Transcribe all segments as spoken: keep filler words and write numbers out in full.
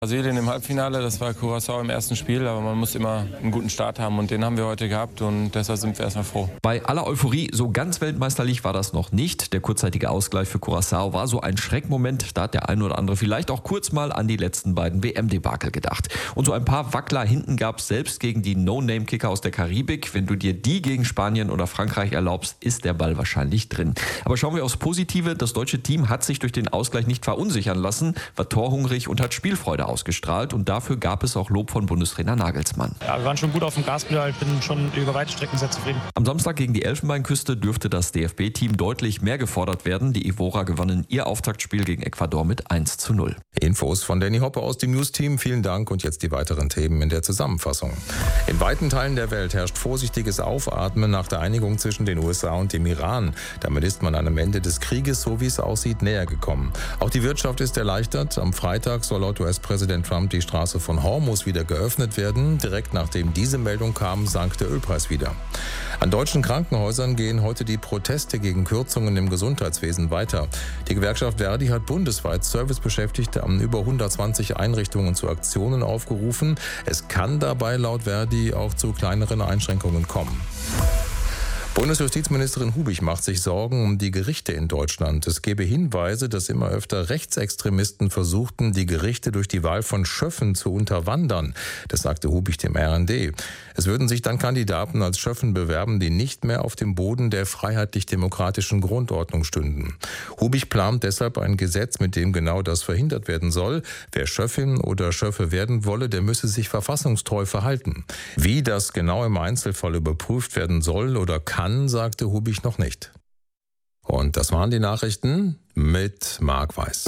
Brasilien im Halbfinale, das war Curaçao im ersten Spiel, aber man muss immer einen guten Start haben und den haben wir heute gehabt und deshalb sind wir erstmal froh. Bei aller Euphorie, so ganz weltmeisterlich war das noch nicht. Der kurzzeitige Ausgleich für Curaçao war so ein Schreckmoment, da hat der ein oder andere vielleicht auch kurz mal an die letzten beiden W M-Debakel gedacht. Und so ein paar Wackler hinten gab es selbst gegen die No-Name-Kicker aus der Karibik. Wenn du dir die gegen Spanien oder Frankreich erlaubst, ist der Ball wahrscheinlich drin. Aber schauen wir aufs Positive, das deutsche Team hat sich durch den Ausgleich nicht verunsichern lassen, war torhungrig und hat Spielfreude ausgestrahlt und dafür gab es auch Lob von Bundestrainer Nagelsmann. Ja, wir waren schon gut auf dem Gaspedal, ich bin schon über weite Strecken sehr zufrieden. Am Samstag gegen die Elfenbeinküste dürfte das D F B-Team deutlich mehr gefordert werden. Die Ivora gewannen ihr Auftaktspiel gegen Ecuador mit eins zu null. Infos von Danny Hoppe aus dem News-Team. Vielen Dank und jetzt die weiteren Themen in der Zusammenfassung. In weiten Teilen der Welt herrscht vorsichtiges Aufatmen nach der Einigung zwischen den U S A und dem Iran. Damit ist man einem Ende des Krieges, so wie es aussieht, näher gekommen. Auch die Wirtschaft ist erleichtert. Am Freitag soll laut U S-Präsident Trump die Straße von Hormuz wieder geöffnet werden. Direkt nachdem diese Meldung kam, sank der Ölpreis wieder. An deutschen Krankenhäusern gehen heute die Proteste gegen Kürzungen im Gesundheitswesen weiter. Die Gewerkschaft Verdi hat bundesweit Servicebeschäftigte an über hundertzwanzig Einrichtungen zu Aktionen aufgerufen. Es kann dabei laut Verdi auch zu kleineren Einschränkungen kommen. Bundesjustizministerin Hubich macht sich Sorgen um die Gerichte in Deutschland. Es gebe Hinweise, dass immer öfter Rechtsextremisten versuchten, die Gerichte durch die Wahl von Schöffen zu unterwandern. Das sagte Hubich dem R N D. Es würden sich dann Kandidaten als Schöffen bewerben, die nicht mehr auf dem Boden der freiheitlich-demokratischen Grundordnung stünden. Hubich plant deshalb ein Gesetz, mit dem genau das verhindert werden soll. Wer Schöffin oder Schöffe werden wolle, der müsse sich verfassungstreu verhalten. Wie das genau im Einzelfall überprüft werden soll oder kann, Kann, sagte Hubich noch nicht. Und das waren die Nachrichten mit Marc Weiß.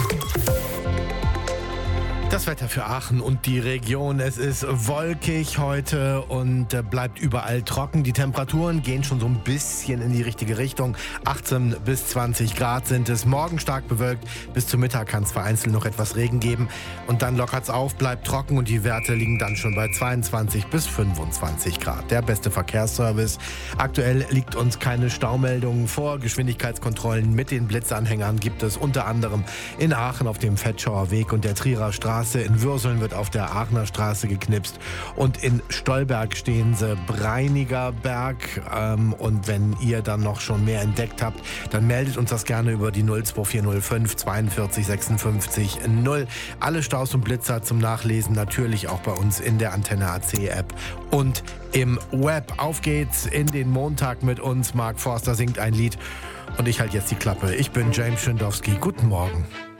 Das Wetter für Aachen und die Region. Es ist wolkig heute und bleibt überall trocken. Die Temperaturen gehen schon so ein bisschen in die richtige Richtung. achtzehn bis zwanzig Grad sind es. Morgen stark bewölkt. Bis zum Mittag kann es vereinzelt noch etwas Regen geben. Und dann lockert es auf, bleibt trocken und die Werte liegen dann schon bei zweiundzwanzig bis fünfundzwanzig Grad. Der beste Verkehrsservice. Aktuell liegt uns keine Staumeldung vor. Geschwindigkeitskontrollen mit den Blitzanhängern gibt es unter anderem in Aachen auf dem Vetschauer Weg und der Trierer Straße. In Würseln wird auf der Aachener Straße geknipst und in Stolberg stehen sie Breiniger Berg. Ähm, und wenn ihr dann noch schon mehr entdeckt habt, dann meldet uns das gerne über die null zwei vier null fünf zweiundvierzig sechsundfünfzig null. Alle Staus und Blitzer zum Nachlesen natürlich auch bei uns in der Antenne A C App und im Web. Auf geht's in den Montag mit uns. Mark Forster singt ein Lied und ich halte jetzt die Klappe. Ich bin James Schindowski. Guten Morgen.